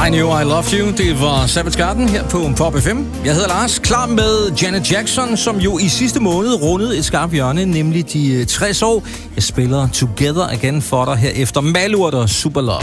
I Knew I Loved You. Det var Savage Garden her på Pop FM. Jeg hedder Lars, klar med Janet Jackson, som jo i sidste måned rundede et skarpt hjørne, nemlig de 60 år. Jeg spiller Together Again for dig her efter Malurt og Super Love.